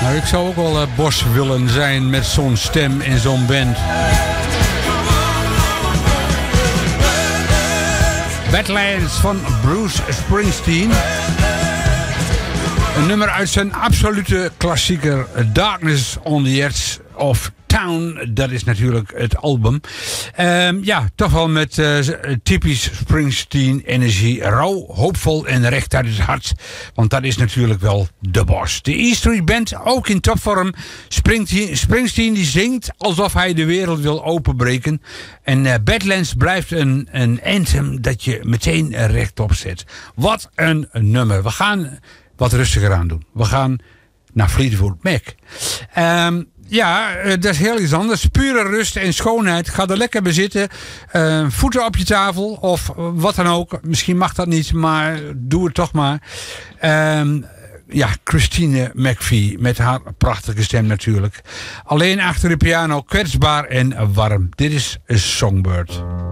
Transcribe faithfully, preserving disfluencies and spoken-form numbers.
Nou, ik zou ook wel uh, Bos willen zijn met zo'n stem en zo'n band. Badlands van Bruce Springsteen. Een nummer uit zijn absolute klassieker Darkness on the Edge of Town. Dat is natuurlijk het album. Um, ja, toch wel met uh, typisch Springsteen energie. Rauw, hoopvol en recht uit het hart. Want dat is natuurlijk wel de Bos. De E Street Band, ook in topvorm. Springsteen, Springsteen die zingt alsof hij de wereld wil openbreken. En uh, Badlands blijft een, een anthem dat je meteen rechtop zet. Wat een nummer. We gaan wat rustiger aan doen. We gaan naar Fleetwood Mac. Um, ja, dat is heel iets anders. Pure rust en schoonheid. Ga er lekker bij zitten. Uh, voeten op je tafel of wat dan ook. Misschien mag dat niet, maar doe het toch maar. Um, ja, Christine McVie met haar prachtige stem natuurlijk. Alleen achter de piano, kwetsbaar en warm. Dit is A Songbird.